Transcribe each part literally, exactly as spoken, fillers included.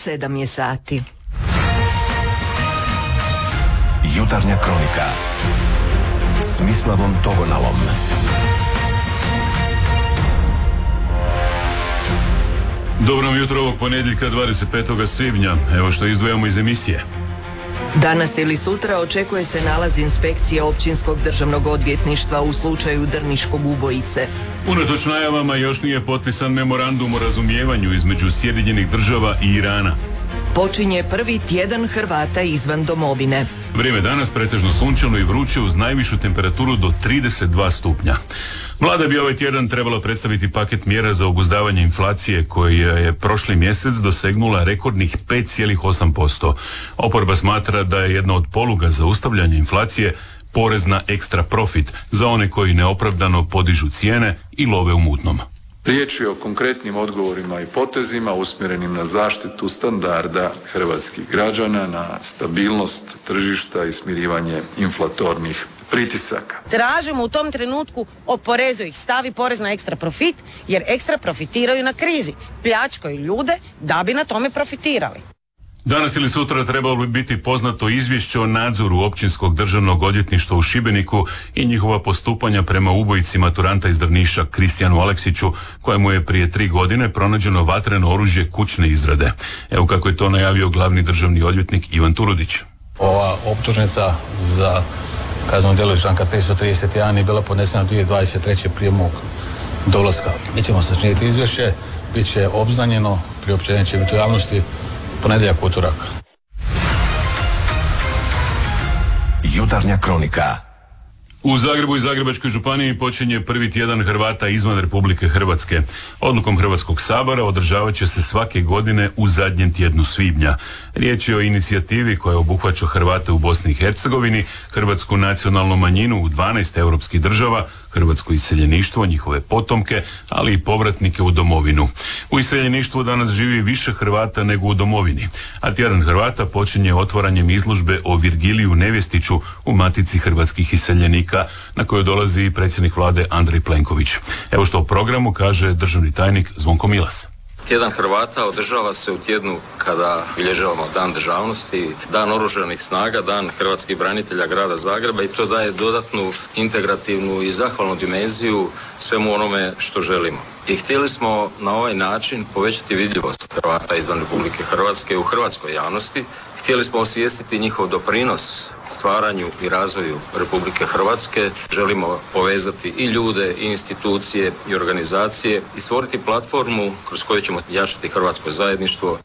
sedam je sati. Jutarnja kronika s Mislavom Togonalom. Dobro jutro ovog ponedjeljka dvadeset petog svibnja. Evo što izdvajamo iz emisije. Danas ili sutra očekuje se nalaz inspekcije Općinskog državnog odvjetništva u slučaju drniškog ubojice. Unatoč najavama još nije potpisan memorandum o razumijevanju između Sjedinjenih država i Irana. Počinje prvi tjedan Hrvata izvan domovine. Vrijeme danas pretežno sunčano i vruće uz najvišu temperaturu do trideset dva stupnja. Vlada bi ovaj tjedan trebala predstaviti paket mjera za obuzdavanje inflacije koja je prošli mjesec dosegnula rekordnih pet zarez osam posto. Oporba smatra da je jedna od poluga za zaustavljanje inflacije porez na ekstra profit za one koji neopravdano podižu cijene i love u mutnom. Riječ je o konkretnim odgovorima i potezima usmjerenim na zaštitu standarda hrvatskih građana, na stabilnost tržišta i smirivanje inflatornih pritisaka. Tražimo u tom trenutku oporezuj ih, stavi porez na ekstra profit jer ekstra profitiraju na krizi, pljačkaju ljude da bi na tome profitirali. Danas ili sutra trebalo bi biti poznato izvješće o nadzoru Općinskog državnog odvjetništva u Šibeniku i njihova postupanja prema ubojici maturanta iz Drniša Kristijanu Aleksiću, kojemu je prije tri godine pronađeno vatreno oružje kućne izrade. Evo kako je to najavio glavni državni odvjetnik Ivan Turudić. Ova optužnica za kazneno djelo iz članka tristo trideset jedan je bila podnesena dvije tisuće dvadeset treće prije mog dolaska. Mi ćemo sačiniti izvješće, bit će obznanjeno, priopćenje će biti u javnosti ponedjeljak, utorak. Jutarnja kronika. U Zagrebu i Zagrebačkoj županiji počinje prvi tjedan Hrvata izvan Republike Hrvatske. Odlukom Hrvatskog sabora održavat će se svake godine u zadnjem tjednu svibnja. Riječ je o inicijativi koja obuhvaća Hrvate u Bosni i Hercegovini, hrvatsku nacionalnu manjinu u dvanaest europskih država, hrvatsko iseljeništvo, njihove potomke, ali i povratnike u domovinu. U iseljeništvu danas živi više Hrvata nego u domovini, a tjedan Hrvata počinje otvaranjem izložbe o Virgiliju Nevjestiću u Matici hrvatskih iseljenika, na koju dolazi i predsjednik vlade Andrej Plenković. Evo što o programu kaže državni tajnik Zvonko Milas. Tjedan Hrvata održava se u tjednu kada bilježavamo Dan državnosti, Dan oružanih snaga, Dan hrvatskih branitelja grada Zagreba i to daje dodatnu integrativnu i zahvalnu dimenziju svemu onome što želimo. I htjeli smo na ovaj način povećati vidljivost Hrvata izvan Republike Hrvatske u hrvatskoj javnosti. Htjeli smo osvijestiti njihov doprinos stvaranju i razvoju Republike Hrvatske. Želimo povezati i ljude, i institucije, i organizacije i stvoriti platformu kroz koju ćemo jačati hrvatsko zajedništvo.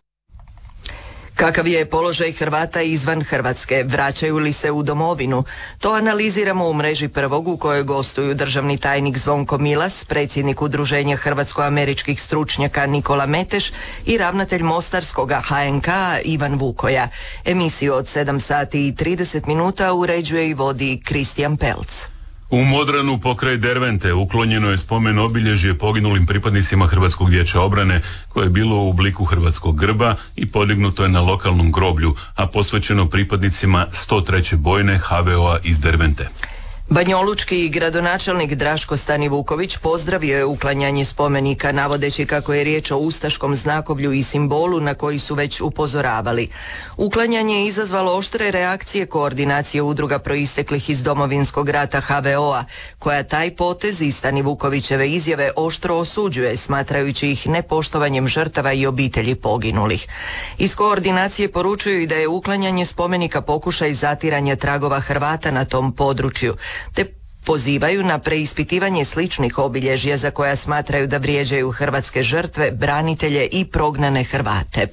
Kakav je položaj Hrvata izvan Hrvatske? Vraćaju li se u domovinu? To analiziramo u mreži Prvog u kojoj gostuju državni tajnik Zvonko Milas, predsjednik Udruženja hrvatsko-američkih stručnjaka Nikola Meteš i ravnatelj Mostarskoga H N K Ivan Vukoja. Emisiju od sedam sati i trideset minuta uređuje i vodi Kristijan Pelc. U Modranu pokraj Dervente uklonjeno je spomen obilježje poginulim pripadnicima Hrvatskog vijeća obrane koje je bilo u obliku hrvatskog grba i podignuto je na lokalnom groblju, a posvećeno pripadnicima sto treće bojne H V O-a iz Dervente. Banjolučki gradonačelnik Draško Stani Vuković pozdravio je uklanjanje spomenika navodeći kako je riječ o ustaškom znakovlju i simbolu na koji su već upozoravali. Uklanjanje je izazvalo oštre reakcije koordinacije udruga proisteklih iz Domovinskog rata H V O-a, koja taj potez i Stani Vukovićeve izjave oštro osuđuje, smatrajući ih nepoštovanjem žrtava i obitelji poginulih. Iz koordinacije poručuju i da je uklanjanje spomenika pokušaj zatiranja tragova Hrvata na tom području, te pozivaju na preispitivanje sličnih obilježja za koja smatraju da vrijeđaju hrvatske žrtve, branitelje i prognane Hrvate.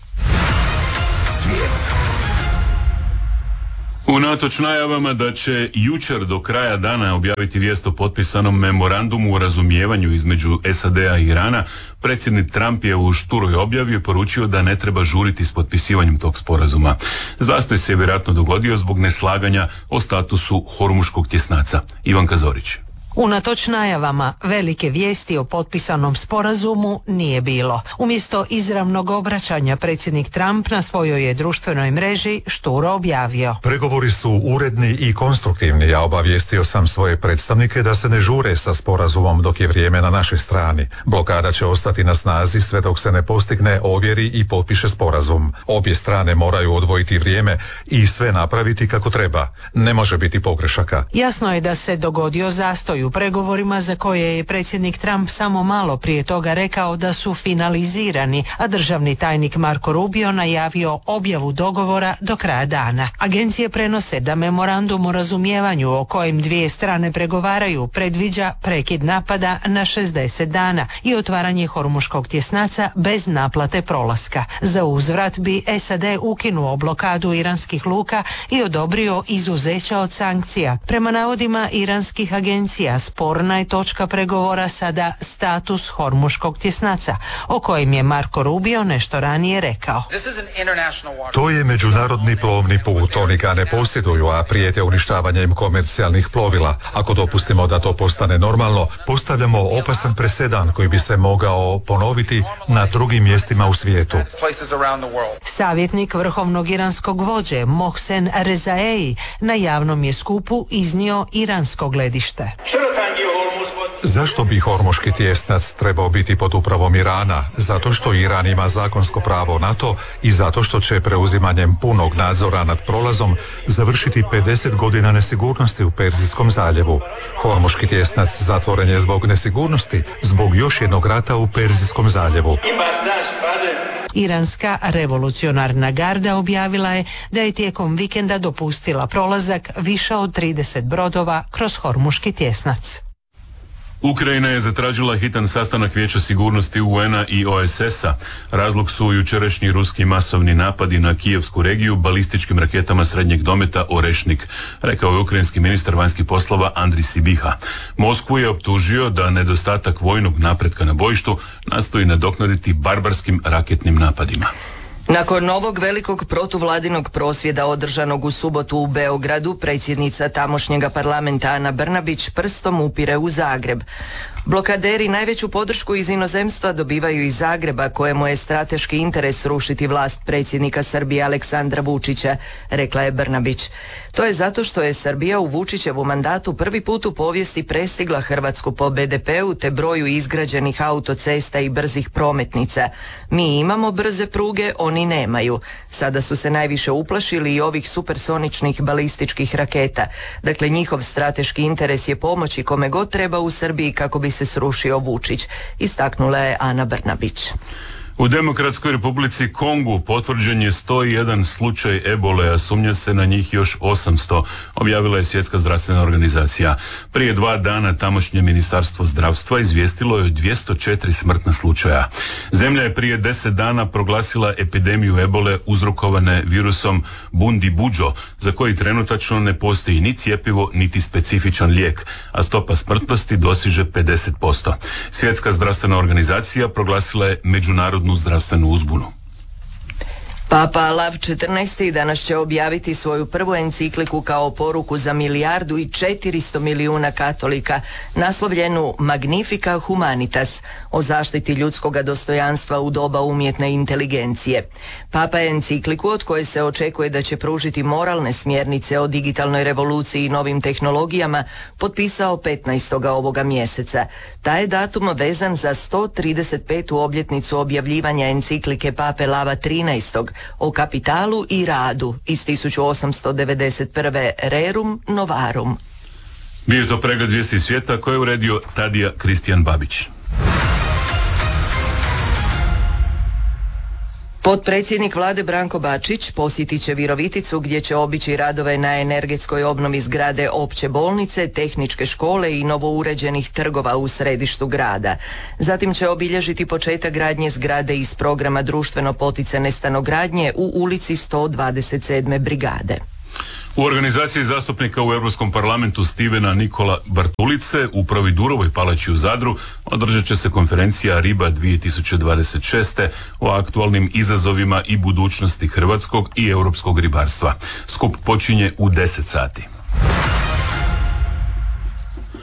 Svijet. Unatoč najavama da će jučer do kraja dana objaviti vijest o potpisanom memorandumu o razumijevanju između S A D-a i Irana, predsjednik Trump je u šturoj objavi poručio da ne treba žuriti s potpisivanjem tog sporazuma. Zastoj se je vjerojatno dogodio zbog neslaganja o statusu Hormuškog tjesnaca. Ivan Kazorić. Unatoč najavama, velike vijesti o potpisanom sporazumu nije bilo. Umjesto izravnog obraćanja, predsjednik Trump na svojoj je društvenoj mreži šturo objavio: pregovori su uredni i konstruktivni. Ja obavijestio sam svoje predstavnike da se ne žure sa sporazumom dok je vrijeme na našoj strani. Blokada će ostati na snazi sve dok se ne postigne, ovjeri i potpiše sporazum. Obje strane moraju odvojiti vrijeme i sve napraviti kako treba. Ne može biti pogrešaka. Jasno je da se dogodio zastoj u pregovorima za koje je predsjednik Trump samo malo prije toga rekao da su finalizirani, a državni tajnik Marco Rubio najavio objavu dogovora do kraja dana. Agencije prenose da memorandum o razumijevanju o kojem dvije strane pregovaraju predviđa prekid napada na šezdeset dana i otvaranje Hormuškog tjesnaca bez naplate prolaska. Za uzvrat bi S A D ukinuo blokadu iranskih luka i odobrio izuzeća od sankcija. Prema navodima iranskih agencija, sporna je točka pregovora sada status Hormuškog tjesnaca, o kojem je Marco Rubio nešto ranije rekao. To je međunarodni plovni put, oni ga ne posjeduju, a prijete uništavanjem komercijalnih plovila. Ako dopustimo da to postane normalno, postavljamo opasan presedan koji bi se mogao ponoviti na drugim mjestima u svijetu. Savjetnik vrhovnog iranskog vođe Mohsen Rezaei na javnom je skupu iznio iransko gledište. Zašto bi Hormuški tjesnac trebao biti pod upravom Irana? Zato što Iran ima zakonsko pravo na to i zato što će preuzimanjem punog nadzora nad prolazom završiti pedeset godina nesigurnosti u Perzijskom zaljevu. Hormuški tjesnac zatvoren je zbog nesigurnosti, zbog još jednog rata u Perzijskom zaljevu. Iranska revolucionarna garda objavila je da je tijekom vikenda dopustila prolazak više od trideset brodova kroz Hormuški tjesnac. Ukrajina je zatražila hitan sastanak Vijeća sigurnosti U N-a i O S S-a. Razlog su jučerašnji ruski masovni napadi na kijevsku regiju balističkim raketama srednjeg dometa Orešnik, rekao je ukrajinski ministar vanjskih poslova Andrij Sibiha. Moskvu je optužio da nedostatak vojnog napretka na bojištu nastoji nadoknaditi barbarskim raketnim napadima. Nakon novog velikog protuvladinog prosvjeda održanog u subotu u Beogradu, predsjednica tamošnjega parlamenta Ana Brnabić prstom upire u Zagreb. Blokaderi najveću podršku iz inozemstva dobivaju iz Zagreba, kojemu je strateški interes rušiti vlast predsjednika Srbije Aleksandra Vučića, rekla je Brnabić. To je zato što je Srbija u Vučićevu mandatu prvi put u povijesti prestigla Hrvatsku po B D P-u te broju izgrađenih autocesta i brzih prometnica. Mi imamo brze pruge, oni nemaju. Sada su se najviše uplašili i ovih supersoničnih balističkih raketa. Dakle, njihov strateški interes je pomoći kome god treba u Srbiji kako bi se srušio Vučić, istaknula je Ana Brnabić. U Demokratskoj Republici Kongu potvrđen je sto jedan slučaj ebole, a sumnja se na njih još osamsto, objavila je Svjetska zdravstvena organizacija. Prije dva dana tamošnje ministarstvo zdravstva izvijestilo je dvjesto četiri smrtna slučaja. Zemlja je prije deset dana proglasila epidemiju ebole uzrokovane virusom Bundibugyo, za koji trenutačno ne postoji ni cjepivo niti specifičan lijek, a stopa smrtnosti dosiže pedeset posto. Svjetska zdravstvena organizacija proglasila je međunarodnu zdravstvenu uzbunu. Papa Lav četrnaesti danas će objaviti svoju prvu encikliku kao poruku za milijardu i četiristo milijuna katolika, naslovljenu Magnifica Humanitas, o zaštiti ljudskoga dostojanstva u doba umjetne inteligencije. Papa je encikliku, od koje se očekuje da će pružiti moralne smjernice o digitalnoj revoluciji i novim tehnologijama, potpisao petnaestog ovoga mjeseca. Taj je datum vezan za sto trideset petu obljetnicu objavljivanja enciklike Pape Lava trinaestog o kapitalu i radu iz tisuću osamsto devedeset prve. Rerum Novarum. Bio je to pregled vijesti svijeta koje je uredio Tadija Kristijan Babić. Potpredsjednik vlade Branko Bačić posjetit će Viroviticu, gdje će obići radove na energetskoj obnovi zgrade opće bolnice, tehničke škole i novouređenih trgova u središtu grada. Zatim će obilježiti početak gradnje zgrade iz programa društveno poticane stanogradnje u ulici sto dvadeset sedme brigade. U organizaciji zastupnika u Europskom parlamentu Stevena Nikola Bartulice u Providurovoj palači u Zadru održat će se konferencija Riba dvije tisuće dvadeset šeste o aktualnim izazovima i budućnosti hrvatskog i europskog ribarstva. Skup počinje u deset sati.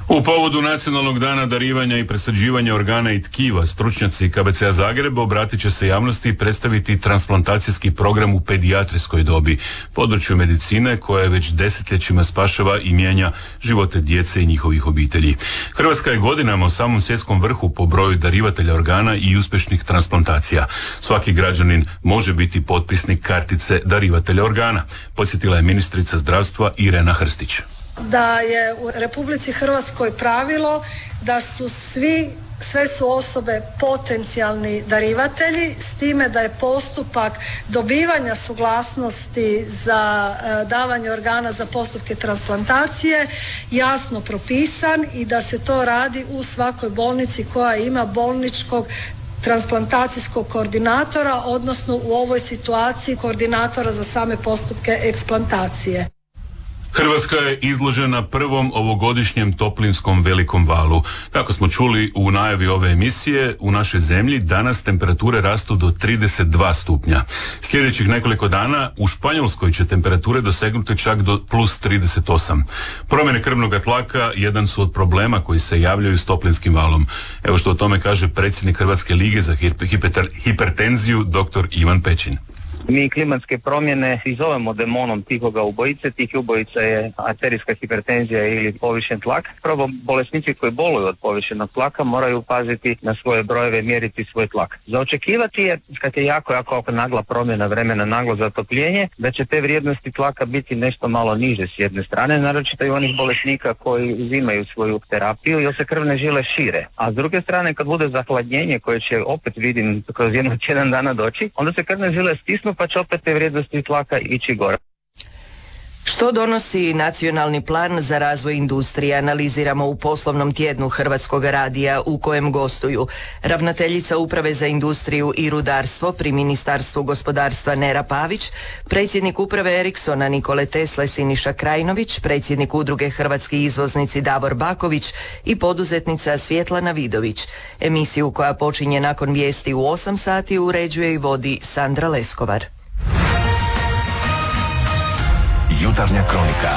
U povodu Nacionalnog dana darivanja i presađivanja organa i tkiva, stručnjaci K B C-a Zagreb obratit će se javnosti i predstaviti transplantacijski program u pedijatrijskoj dobi, području medicine koje već desetljećima spašava i mijenja živote djece i njihovih obitelji. Hrvatska je godinama u samom svjetskom vrhu po broju darivatelja organa i uspješnih transplantacija. Svaki građanin može biti potpisnik kartice darivatelja organa, podsjetila je ministrica zdravstva Irena Hrstić. Da je u Republici Hrvatskoj pravilo da su svi, sve su osobe potencijalni darivatelji, s time da je postupak dobivanja suglasnosti za e, davanje organa za postupke transplantacije jasno propisan i da se to radi u svakoj bolnici koja ima bolničkog transplantacijskog koordinatora, odnosno u ovoj situaciji koordinatora za same postupke eksplantacije. Hrvatska je izložena prvom ovogodišnjem toplinskom velikom valu. Kako smo čuli u najavi ove emisije, u našoj zemlji danas temperature rastu do trideset dva stupnja. Sljedećih nekoliko dana u Španjolskoj će temperature dosegnuti čak do plus trideset osam. Promjene krvnog tlaka jedan su od problema koji se javljaju s toplinskim valom. Evo što o tome kaže predsjednik Hrvatske lige za hipertenziju dr. Ivan Pećin. Mi klimatske promjene i zovemo demonom tihoga ubojice. Tih ubojica je arterijska hipertenzija ili povišen tlak. Prvo, bolesnici koji boluju od povišenog tlaka moraju paziti na svoje brojeve, mjeriti svoj tlak. Za očekivati je, kad je jako, jako nagla promjena vremena, naglo zatopljenje, da će te vrijednosti tlaka biti nešto malo niže s jedne strane, naročito i onih bolesnika koji uzimaju svoju terapiju jer se krvne žile šire. A s druge strane, kad bude zahladnjenje koje će opet, vidim, kroz jedno tjedan dana doći, onda se krvne žile stisnu pa će opet te vrijednosti tlaka ići gore. Što donosi nacionalni plan za razvoj industrije, analiziramo u poslovnom tjednu Hrvatskog radija u kojem gostuju ravnateljica Uprave za industriju i rudarstvo pri Ministarstvu gospodarstva Nera Pavić, predsjednik Uprave Ericssona Nikole Tesle Siniša Krajnović, predsjednik Udruge Hrvatski izvoznici Davor Baković i poduzetnica Svjetlana Vidović. Emisiju koja počinje nakon vijesti u osam sati uređuje i vodi Sandra Leskovar. Jutarnja kronika.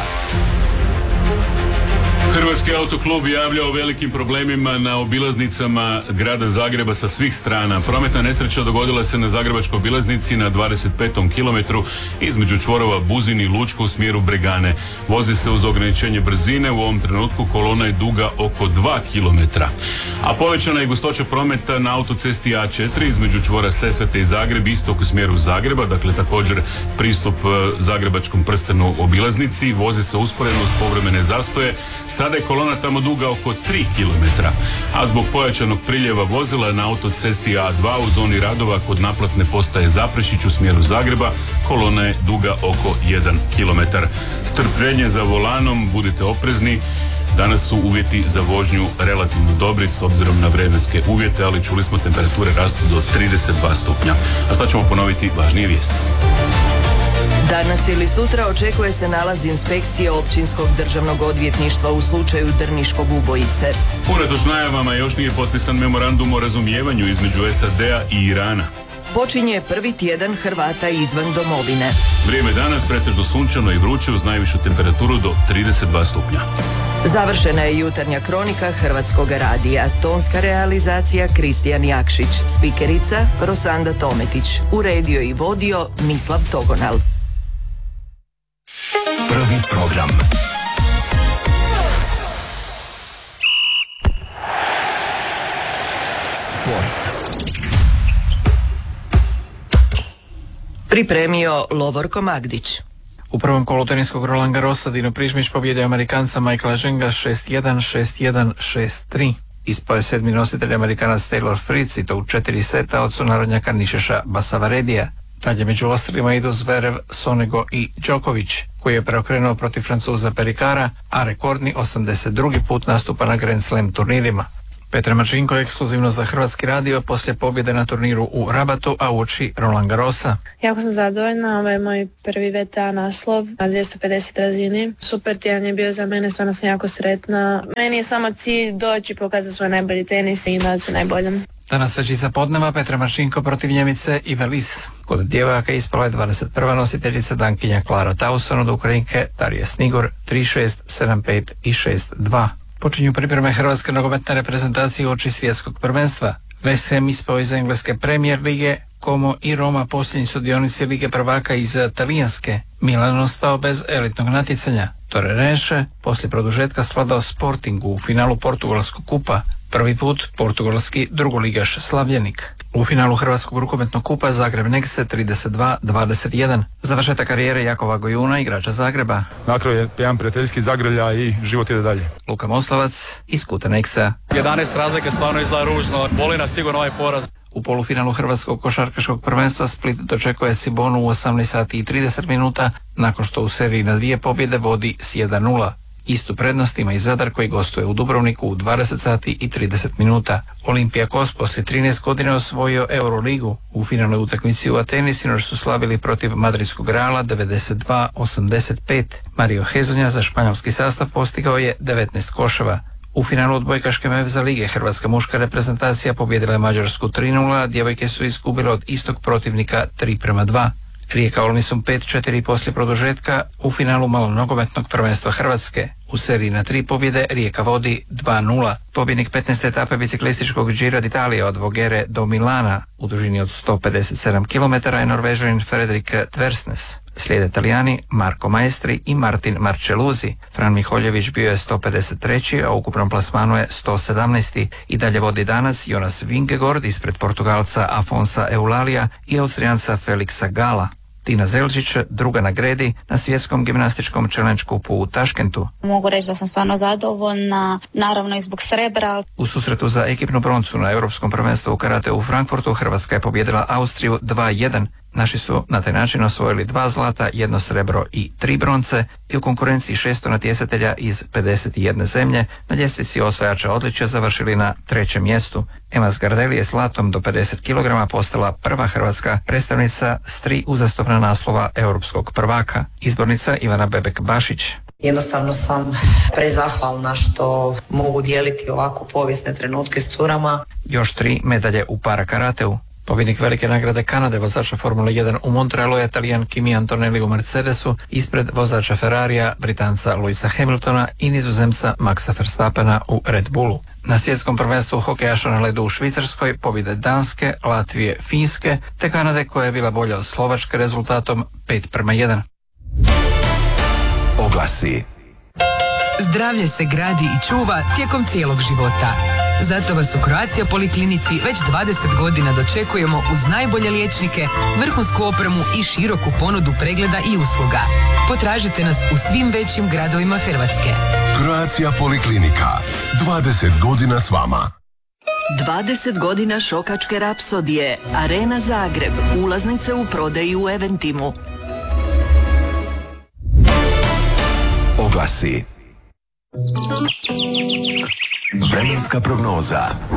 Hrvatski autoklub javlja o velikim problemima na obilaznicama grada Zagreba sa svih strana. Prometna nesreća dogodila se na zagrebačkoj obilaznici na dvadeset petom kilometru između čvorova Buzin i Lučko u smjeru Bregane. Vozi se uz ograničenje brzine, u ovom trenutku kolona je duga oko dva kilometra. A povećana je gustoća prometa na autocesti A četiri između čvora Sesvete i Zagreb, istok u smjeru Zagreba, dakle također pristup zagrebačkom prstenu obilaznici. Vozi se usporeno uz povremene zastoje. Sada je kolona tamo duga oko tri kilometra, a zbog pojačanog priljeva vozila na autocesti A dva u zoni radova kod naplatne postaje Zaprešić u smjeru Zagreba, kolona je duga oko jedan kilometar. Strpljenje za volanom, budite oprezni. Danas su uvjeti za vožnju relativno dobri s obzirom na vremenske uvjete, ali čuli smo temperature rastu do trideset dva stupnja. A sad ćemo ponoviti važnije vijesti. Danas ili sutra očekuje se nalaz inspekcije Općinskog državnog odvjetništva u slučaju drniškog ubojice. Unatoč najavama još nije potpisan memorandum o razumijevanju između S A D-a i Irana. Počinje prvi tjedan Hrvata izvan domovine. Vrijeme danas pretežno sunčano i vruće uz najvišu temperaturu do trideset dva stupnja. Završena je jutarnja kronika Hrvatskog radija. Tonska realizacija Kristijan Jakšić. Spikerica Rosanda Tometić. Uredio i vodio Mislav Togonal. Prvi program. Sport. Pripremio Lovorko Magdić. U prvom kolu teniskog Roland Garrosa Dino Prižmić pobjedio Amerikanca Michaela Ženga šest jedan, šest jedan, šest tri. Ispao je sedmi nositelj Amerikanac Taylor Fritz i to u četiri seta od sunarodnjaka Nišeša Basavaredija. Dalje među ostrima idu Zverev, Sonego i Đoković, koji je preokrenuo protiv Francuza Perikara, a rekordni osamdeset drugi put nastupa na Grand Slam turnirima. Petra Marčinko ekskluzivno za Hrvatski radio poslije pobjede na turniru u Rabatu, a uoči Roland Garrosa. Jako sam zadovoljna, ovo je moj prvi V T A naslov na dvjesto pedeset razini. Super tjedan je bio za mene, stvarno sam jako sretna. Meni je samo cilj doći, pokazati svoj najbolji tenis i nadati se najboljem. Danas već iza podneva Petra Marčinko protiv Njemice Ive Lis. Kod djevojaka ispala je dvadeset prva nositeljica dankinja Klara Tauson od Ukrajinke Darija Snigor tri šest, sedam pet i šest dva. Počinju pripreme hrvatske nogometne reprezentacije uoči svjetskog prvenstva. West Ham ispao iz engleske Premier lige, Como i Roma posljednji sudionici Lige prvaka iz talijanske. Milan ostao bez elitnog natjecanja. Torrerenše poslije produžetka svladao Sportingu u finalu Portugalskog kupa. Prvi put portugalski drugoligaš Slavljenik. U finalu Hrvatskog rukometnog kupa Zagreb Nexe trideset dva dvadeset jedan. Završetak karijere Jakova Gojuna, igrača Zagreba. Na kraju je jedan prijateljski zagrlja i život ide dalje. Luka Moslavac iz kuta Nexa. jedanaest razlike stvarno izgleda ružno. Boli nas sigurno ovaj poraz. U polufinalu Hrvatskog košarkaškog prvenstva Split dočekuje Cibonu u osamnaest sati i trideset minuta nakon što u seriji na dvije pobjede vodi s jedan nula. Istu prednost ima i Zadar koji gostuje u Dubrovniku u dvadeset sati i trideset minuta. Olimpijakos poslije trinaest godina osvojio Euroligu. U finalnoj utakmici u Ateni sinoć su slavili protiv madridskog Reala devedeset dva osamdeset pet. Mario Hezonja za španjolski sastav postigao je devetnaest koševa. U finalu odbojkaške Mevza lige hrvatska muška reprezentacija pobjedila je Mađarsku tri nula, djevojke su izgubile od istog protivnika tri prema dva. Rijeka Olmisum pet četiri poslije produžetka u finalu malonogometnog prvenstva Hrvatske. U seriji na tri pobjede Rijeka vodi dva nula. Pobjednik petnaeste etape biciklističkog Gira d'Italia od Vogere do Milana u dužini od sto pedeset sedam kilometara je Norvežanin Frederik Tversnes. Slijede Italijani Marko Maestri i Martin Marčeluzi. Fran Miholjević bio je sto pedeset treći, a u ukupnom plasmanu je sto sedamnaesti. I dalje vodi danas Jonas Vingegaard ispred Portugalca Afonsa Eulalija i Austrijanca Felixa Gala. Tina Zelčić druga na gredi na svjetskom gimnastičkom challenge kupu u Taškentu. Mogu reći da sam stvarno zadovoljna, naravno i zbog srebra. U susretu za ekipnu broncu na Europskom prvenstvu u karate u Frankfurtu Hrvatska je pobijedila Austriju dva jedan. Naši su na taj način osvojili dva zlata, jedno srebro i tri bronce i u konkurenciji šesto natjecatelja iz pedeset jedne zemlje na ljestvici osvajača odličja završili na trećem mjestu. Ema Zgardeli je s zlatom do pedeset kilograma postala prva hrvatska predstavnica s tri uzastopna naslova europskog prvaka. Izbornica Ivana Bebek-Bašić. Jednostavno sam prezahvalna što mogu dijeliti ovako povijesne trenutke s curama. Još tri medalje u para karateu. Pobjednik velike nagrade Kanade vozača Formule jedan u Montrealu je Talijan Kimi Antonelli u Mercedesu ispred vozača Ferrarija, Britanca Louisa Hamiltona i Nizozemca Maxa Verstappena u Red Bullu. Na svjetskom prvenstvu hokejaša na ledu u Švicarskoj pobjede Danske, Latvije, Finske te Kanade koja je bila bolja od Slovačke rezultatom pet prema jedan. Oglasi. Zdravlje se gradi i čuva tijekom cijelog života. Zato vas u Croatia Poliklinici već dvadeset godina dočekujemo uz najbolje liječnike, vrhunsku opremu i široku ponudu pregleda i usluga. Potražite nas u svim većim gradovima Hrvatske. Croatia Poliklinika. dvadeset godina s vama. dvadeset godina šokačke rapsodije. Arena Zagreb. Ulaznice u prodaji u Eventimu. Oglasi. Vremenska prognoza.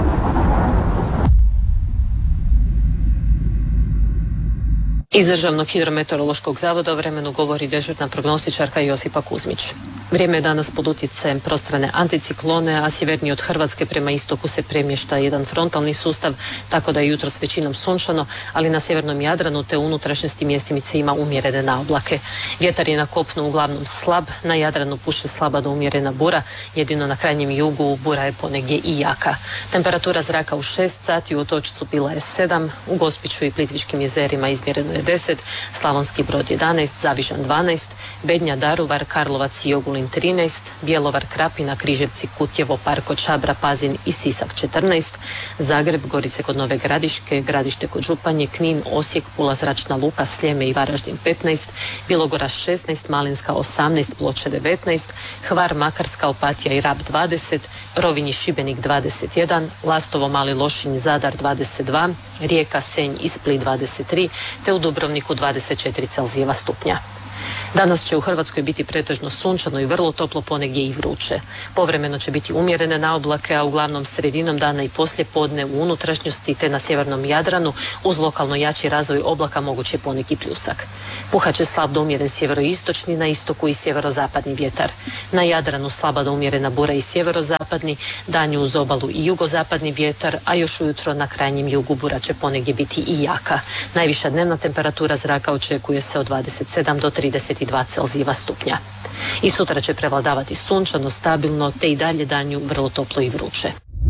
Iz Državnog hidrometeorološkog zavoda o vremenu govori dežurna prognostičarka Josipa Kuzmić. Vrijeme je danas pod utjecajem prostrane anticiklone, a sjevernije od Hrvatske prema istoku se premješta jedan frontalni sustav, tako da je jutros većinom sunčano, ali na sjevernom Jadranu te u unutrašnjosti mjestimice ima umjerene naoblake. Vjetar je na kopnu uglavnom slab, na Jadranu puše slaba do umjerena bura, jedino na krajnjem jugu bura je ponegdje i jaka. Temperatura zraka u šest sati u Otočcu bila je sedam, u Gospiću i Plitvičkim jezerima izmjereno je deset, Slavonski Brod jedanaest, Zavižan dvanaest, Bednja, Daruvar, Karlovac i Ogulin trinaest, Bjelovar, Krapina, Križevci, Kutjevo, Parko, Čabra, Pazin i Sisak četrnaest, Zagreb, Gorice kod Nove Gradiške, Gradište kod Županje, Knin, Osijek, Pula, Zračna luka, Sljeme i Varaždin petnaest, Bilogora šesnaest, Malinska osamnaest, Ploče devetnaest, Hvar, Makarska, Opatija i Rab dvadeset, Rovinj i Šibenik dvadeset jedan, Lastovo, Mali Lošinj, Zadar dvadeset dva, Rijeka, Senj i Split dvadeset tri, te u Dubrovniku dvadeset četiri Celzijeva stupnja. Danas će u Hrvatskoj biti pretežno sunčano i vrlo toplo, ponegdje i vruće. Povremeno će biti umjerene naoblake, a uglavnom sredinom dana i poslije podne u unutrašnjosti te na sjevernom Jadranu uz lokalno jači razvoj oblaka moguće poneki pljusak. Puhat će slab do umjeren sjeveroistočni, na istoku i sjeverozapadni vjetar. Na Jadranu slaba do umjerena bura i sjeverozapadni, danju uz obalu i jugozapadni vjetar, a još ujutro na krajnjem jugu bura će ponegdje biti i jaka. Najviša dnevna temperatura zraka očekuje se od dvadeset sedam do trideset dva Celzijeva stupnja. I sutra će prevladavati sunčano, stabilno, te i dalje danju vrlo toplo i vruće.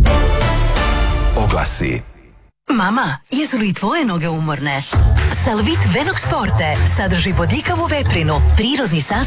Oglasi. Mama, jesu li tvoje noge umorne? Salvit Venox Forte sadrži bodljikavu veprinu, prirodni sastav